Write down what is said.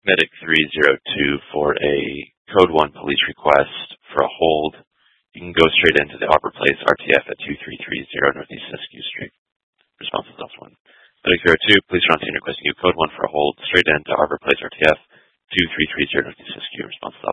Medic 302 for a Code 1 police request for a hold. You can go straight into the Arbor Place RTF at 2330 Northeast Siskiyou Street. Response is also 1. Medic 302, police are on scene requesting you Code 1 for a hold straight into Arbor Place RTF 2330 Northeast Siskiyou. Response is